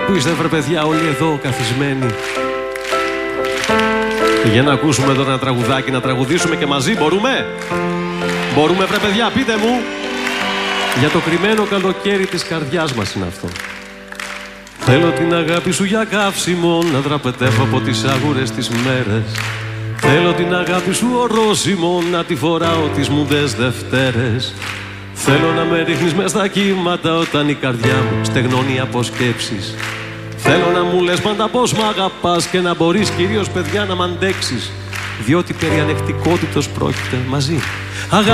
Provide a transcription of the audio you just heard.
Πού είστε βρε παιδιά όλοι εδώ καθισμένοι? Για να ακούσουμε εδώ ένα τραγουδάκι, να τραγουδήσουμε και μαζί. Μπορούμε? Μπορούμε βρε παιδιά, πείτε μου. Για το κρυμμένο καλοκαίρι της καρδιάς μας είναι αυτό. Θέλω την αγάπη σου για καύσιμο, να δραπετεύω από τις άγουρες τις μέρες. Θέλω την αγάπη σου ορόσημο, να τη φοράω τις μουδές Δευτέρες. Θέλω να με ρίχνεις μες στα κύματα όταν η καρδιά μου στεγνώνει από σκέψεις. Θέλω να μου λες πάντα πως μ' αγαπάς και να μπορείς κυρίως παιδιά να μ' αντέξεις. Διότι περί ανεκτικότητος πρόκειται μαζί.